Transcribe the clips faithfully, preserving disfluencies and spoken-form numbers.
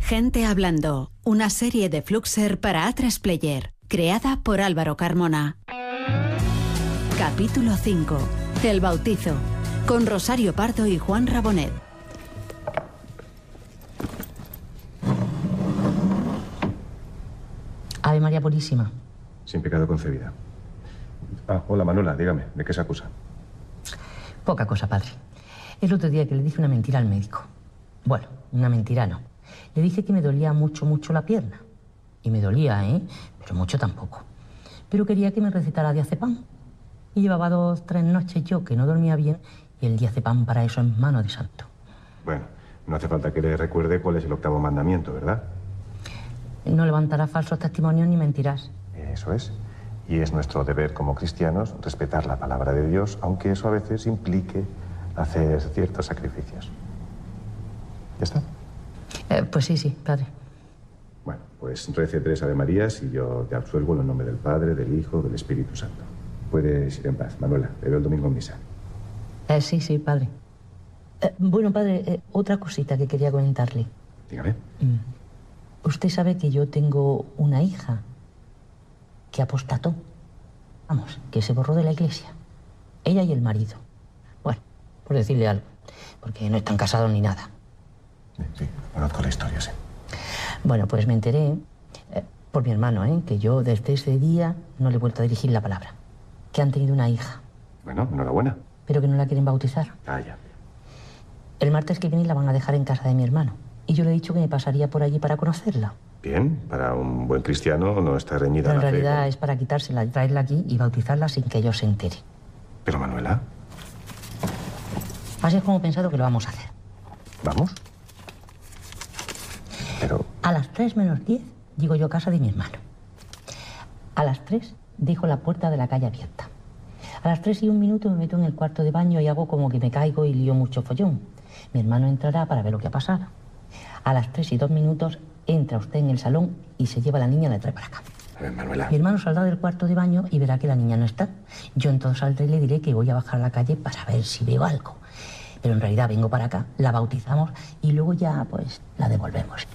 Gente Hablando, una serie de Fluxer para A tres Player, creada por Álvaro Carmona. Capítulo cinco. El bautizo, con Rosario Pardo y Juan Rabonet. Ave María Purísima. Sin pecado concebida. Ah, hola Manuela, dígame, ¿de qué se acusa? Poca cosa, padre. El otro día que le dije una mentira al médico. Bueno, una mentira no. Le dije que me dolía mucho, mucho la pierna. Y me dolía, ¿eh? Pero mucho tampoco. Pero quería que me recetara diazepam. Y llevaba dos, tres noches yo que no dormía bien, y el diazepam para eso es mano de santo. Bueno, no hace falta que le recuerde cuál es el octavo mandamiento, ¿verdad? No levantarás falsos testimonios ni mentirás. Eso es. Y es nuestro deber como cristianos respetar la palabra de Dios, aunque eso a veces implique hacer ciertos sacrificios. ¿Ya está? Eh, pues sí, sí, padre. Bueno, pues rece tres Ave Marías y yo te absuelvo en el nombre del Padre, del Hijo, del Espíritu Santo. Puedes ir en paz, Manuela. Te veo el domingo en misa. Eh, sí, sí, padre. Eh, bueno, padre, eh, otra cosita que quería comentarle. Dígame. Mm. Usted sabe que yo tengo una hija que apostató. Vamos, que se borró de la iglesia. Ella y el marido. Bueno, por decirle algo. Porque no están casados ni nada. Sí, sí, conozco la historia, sí. Bueno, pues me enteré eh, por mi hermano, ¿eh? Que yo desde ese día no le he vuelto a dirigir la palabra. Que han tenido una hija. Bueno, enhorabuena. Pero que no la quieren bautizar. Ah, ya. El martes que viene la van a dejar en casa de mi hermano. Y yo le he dicho que me pasaría por allí para conocerla. Bien, para un buen cristiano no está reñida Pero en la fe realidad con- es para quitársela y traerla aquí y bautizarla sin que ellos se enteren. Pero Manuela, Así es como he pensado que lo vamos a hacer. ¿vamos? Pero, A las tres menos diez llego yo a casa de mi hermano. A las tres dejo la puerta de la calle abierta. A las tres y un minuto me meto en el cuarto de baño y hago como que me caigo y lío mucho follón. Mi hermano entrará para ver lo que ha pasado. A las tres y dos minutos entra usted en el salón y se lleva a la niña y la trae para acá. a ver, Manuela. Mi hermano saldrá del cuarto de baño y verá que la niña no está. Yo entonces saldré y le diré que voy a bajar a la calle para ver si veo algo. Pero en realidad vengo para acá, la bautizamos y luego ya, pues, la devolvemos.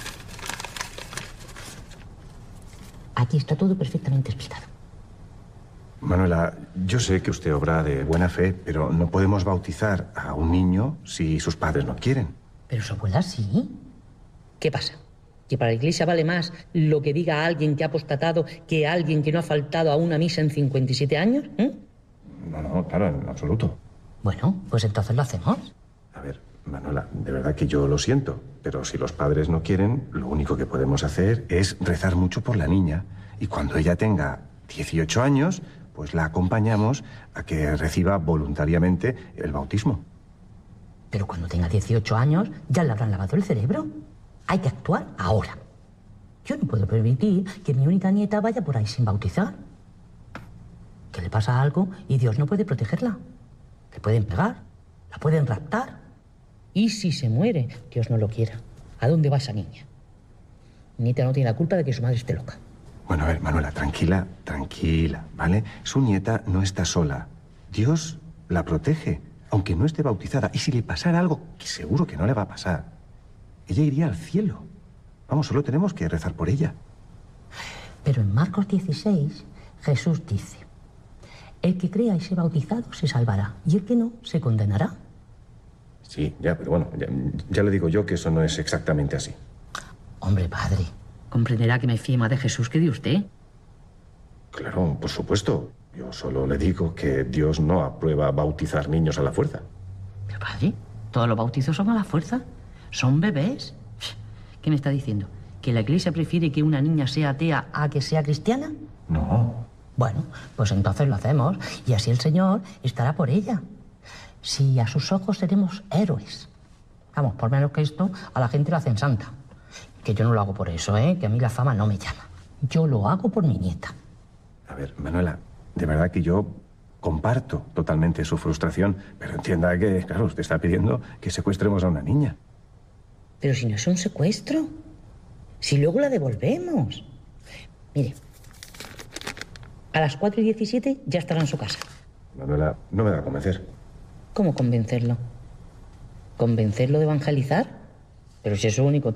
Aquí está todo perfectamente explicado. Manuela, yo sé que usted obra de buena fe, pero no podemos bautizar a un niño si sus padres no quieren. Pero su abuela sí. ¿Qué pasa? ¿Que para la iglesia vale más lo que diga alguien que ha apostatado que alguien que no ha faltado a una misa en cincuenta y siete años? ¿Eh? No, no, claro, en absoluto. Bueno, pues entonces lo hacemos. A ver, Manuela, de verdad que yo lo siento, pero si los padres no quieren, lo único que podemos hacer es rezar mucho por la niña. Y cuando ella tenga dieciocho años, pues la acompañamos a que reciba voluntariamente el bautismo. Pero cuando tenga dieciocho años ya le habrán lavado el cerebro. Hay que actuar ahora. Yo no puedo permitir que mi única nieta vaya por ahí sin bautizar. Que le pasa algo y Dios no puede protegerla. Le pueden pegar, la pueden raptar. Y si se muere, Dios no lo quiera. ¿A dónde va esa niña? Mi nieta no tiene la culpa de que su madre esté loca. Bueno, a ver, Manuela, tranquila, tranquila, ¿vale? Su nieta no está sola. Dios la protege, aunque no esté bautizada. Y si le pasara algo, que seguro que no le va a pasar, ella iría al cielo. Vamos, solo tenemos que rezar por ella. Pero en Marcos dieciséis, Jesús dice: el que crea y sea bautizado se salvará, y el que no se condenará. Sí, ya, pero bueno, ya, ya le digo yo que eso no es exactamente así. Hombre, padre, comprenderá que me fíe más de Jesús que de usted. Claro, por supuesto. Yo solo le digo que Dios no aprueba bautizar niños a la fuerza. Pero padre, todos los bautizos son a la fuerza. Son bebés. ¿Qué me está diciendo? ¿Que la iglesia prefiere que una niña sea atea a que sea cristiana? No. Bueno, pues entonces lo hacemos y así el Señor estará por ella. Si a sus ojos seremos héroes. Vamos, por menos que esto a la gente lo hacen santa. Que yo no lo hago por eso, ¿eh? Que a mí la fama no me llama. Yo lo hago por mi nieta. A ver, Manuela, de verdad que yo comparto totalmente su frustración, pero entienda que, claro, usted está pidiendo que secuestremos a una niña. Pero si no es un secuestro. Si luego la devolvemos. Mire, a las cuatro y diecisiete ya estará en su casa. Manuela, no me va a convencer. ¿Cómo convencerlo? ¿Convencerlo de evangelizar? Pero si es su único